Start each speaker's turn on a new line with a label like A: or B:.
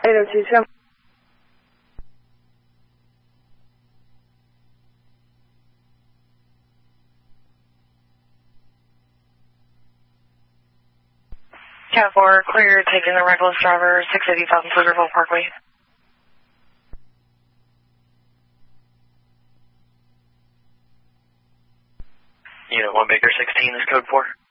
A: 8027.
B: Cat 4, clear, taking the reckless driver, 680,000 Pflugerville Parkway.
C: Unit 1 Baker 16 is code 4.